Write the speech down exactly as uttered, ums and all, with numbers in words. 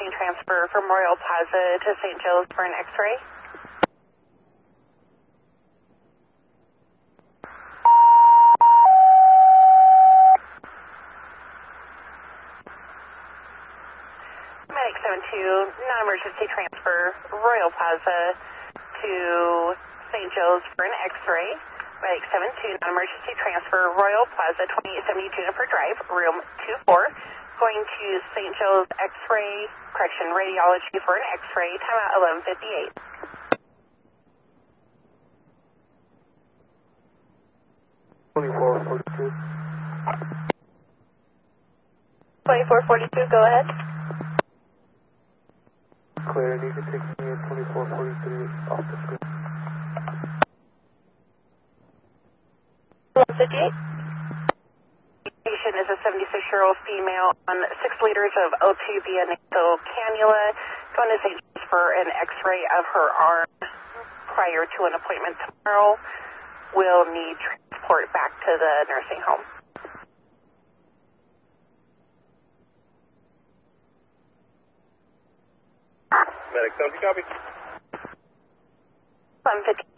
sixteen transfer from Royal Plaza to Saint Joe's for an X-ray. Medic seven two, non-emergency transfer, Royal Plaza to Saint Joe's for an X-ray. Medic seven two, non-emergency transfer, Royal Plaza, twenty-eight seventy Juniper Drive, room two four. Going to Saint Joe's X-ray, correction, radiology for an X-ray, time out eleven fifty-eight. twenty-four forty-two. twenty-four forty-two, go ahead. Clear, you can take me at twenty-four forty-three off the screen. one fifty-eight. Patient is a seventy-six-year-old female on six liters of O two via nasal cannula, going to Saint Joe's for an X-ray of her arm prior to an appointment tomorrow. Will need transport back to the nursing home. Medic, don't you copy? one fifty.